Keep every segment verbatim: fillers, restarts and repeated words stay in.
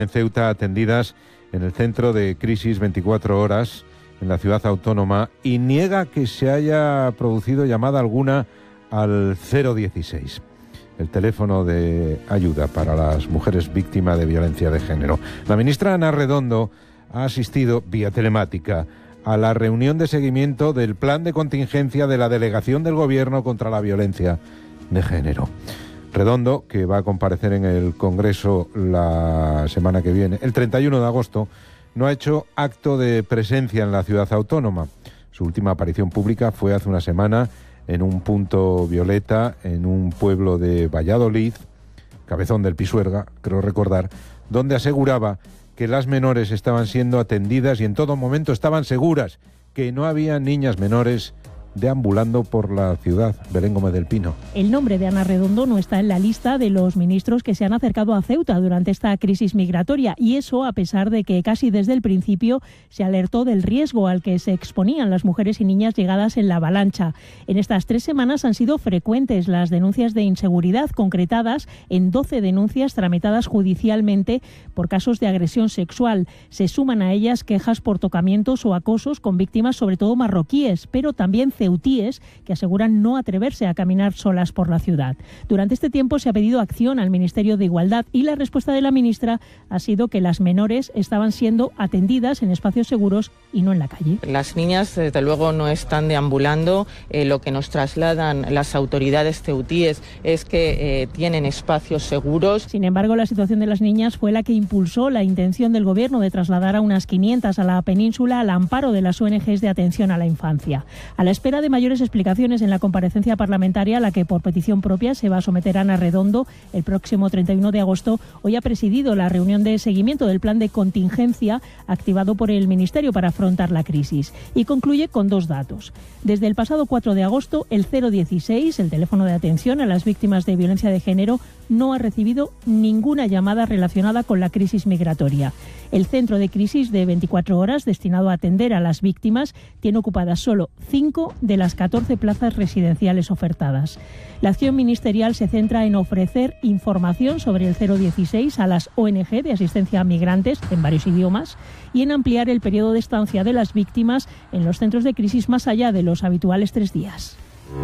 en Ceuta atendidas en el centro de crisis veinticuatro horas en la ciudad autónoma y niega que se haya producido llamada alguna al cero dieciséis, el teléfono de ayuda para las mujeres víctimas de violencia de género. La ministra Ana Redondo ha asistido vía telemática a la reunión de seguimiento del plan de contingencia de la Delegación del Gobierno contra la Violencia de Género. Redondo, que va a comparecer en el Congreso la semana que viene, el treinta y uno de agosto, no ha hecho acto de presencia en la ciudad autónoma. Su última aparición pública fue hace una semana en un punto violeta, en un pueblo de Valladolid, Cabezón del Pisuerga, creo recordar, donde aseguraba que las menores estaban siendo atendidas y en todo momento estaban seguras, que no había niñas menores deambulando por la ciudad. Belén Gómez del Pino. El nombre de Ana Redondo no está en la lista de los ministros que se han acercado a Ceuta durante esta crisis migratoria, y eso a pesar de que casi desde el principio se alertó del riesgo al que se exponían las mujeres y niñas llegadas en la avalancha. En estas tres semanas han sido frecuentes las denuncias de inseguridad, concretadas en doce denuncias tramitadas judicialmente por casos de agresión sexual. Se suman a ellas quejas por tocamientos o acosos con víctimas sobre todo marroquíes, pero también ceutíes que aseguran no atreverse a caminar solas por la ciudad. Durante este tiempo se ha pedido acción al Ministerio de Igualdad y la respuesta de la ministra ha sido que las menores estaban siendo atendidas en espacios seguros y no en la calle. Las niñas, desde luego, no están deambulando. Eh, lo que nos trasladan las autoridades ceutíes es que eh, tienen espacios seguros. Sin embargo, la situación de las niñas fue la que impulsó la intención del Gobierno de trasladar a unas quinientas a la península al amparo de las O N Ges de atención a la infancia. A la espera de mayores explicaciones en la comparecencia parlamentaria, a la que por petición propia se va a someter Ana Redondo el próximo treinta y uno de agosto, hoy ha presidido la reunión de seguimiento del plan de contingencia activado por el Ministerio para afrontar la crisis, y concluye con dos datos. Desde el pasado cuatro de agosto, el cero dieciséis, el teléfono de atención a las víctimas de violencia de género, no ha recibido ninguna llamada relacionada con la crisis migratoria. El centro de crisis de veinticuatro horas destinado a atender a las víctimas tiene ocupadas solo cinco de las catorce plazas residenciales ofertadas. La acción ministerial se centra en ofrecer información sobre el cero dieciséis a las O N Ge de asistencia a migrantes en varios idiomas y en ampliar el periodo de estancia de las víctimas en los centros de crisis más allá de los habituales tres días.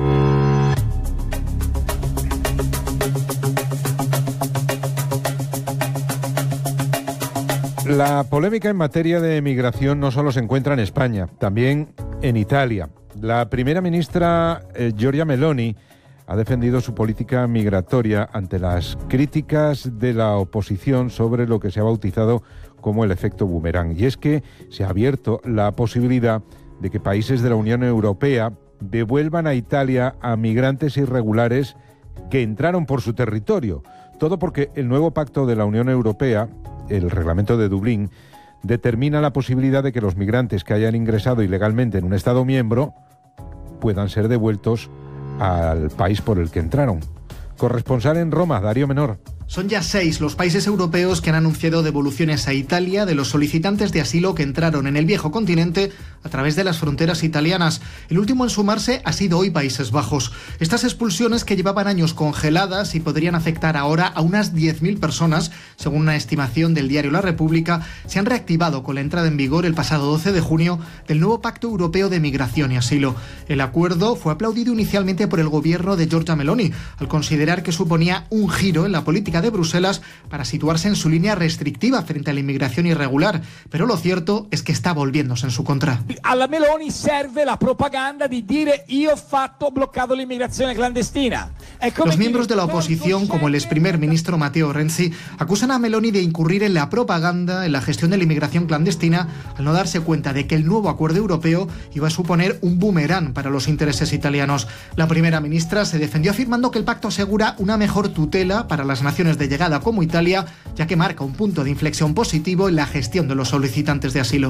La polémica en materia de migración no solo se encuentra en España, también en Italia. La primera ministra eh, Giorgia Meloni ha defendido su política migratoria ante las críticas de la oposición sobre lo que se ha bautizado como el efecto boomerang. Y es que se ha abierto la posibilidad de que países de la Unión Europea devuelvan a Italia a migrantes irregulares que entraron por su territorio. Todo porque el nuevo pacto de la Unión Europea, el Reglamento de Dublín, determina la posibilidad de que los migrantes que hayan ingresado ilegalmente en un Estado miembro puedan ser devueltos al país por el que entraron. Corresponsal en Roma, Darío Menor. Son ya seis los países europeos que han anunciado devoluciones a Italia de los solicitantes de asilo que entraron en el viejo continente a través de las fronteras italianas. El último en sumarse ha sido hoy Países Bajos. Estas expulsiones, que llevaban años congeladas y podrían afectar ahora a unas diez mil personas, según una estimación del diario La República, se han reactivado con la entrada en vigor el pasado doce de junio del nuevo Pacto Europeo de Migración y Asilo. El acuerdo fue aplaudido inicialmente por el gobierno de Giorgia Meloni, al considerar que suponía un giro en la política de Bruselas para situarse en su línea restrictiva frente a la inmigración irregular, pero lo cierto es que está volviéndose en su contra. A la Meloni serve la propaganda de dire io ho fatto bloccado l'inmigrazione clandestina. Los miembros de la oposición, como el ex primer ministro Matteo Renzi, acusan a Meloni de incurrir en la propaganda en la gestión de la inmigración clandestina al no darse cuenta de que el nuevo acuerdo europeo iba a suponer un boomerang para los intereses italianos. La primera ministra se defendió afirmando que el pacto asegura una mejor tutela para las naciones de llegada como Italia, ya que marca un punto de inflexión positivo en la gestión de los solicitantes de asilo.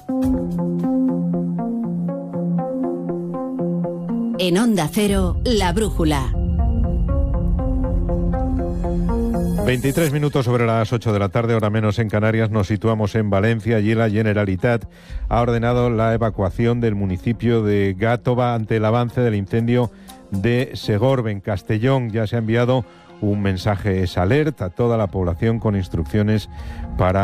En Onda Cero, La Brújula. veintitrés minutos sobre las ocho de la tarde, hora menos en Canarias. Nos situamos en Valencia. Allí la Generalitat ha ordenado la evacuación del municipio de Gàtova ante el avance del incendio de Segorbe, en Castellón. Ya se ha enviado un mensaje, es alerta a toda la población con instrucciones para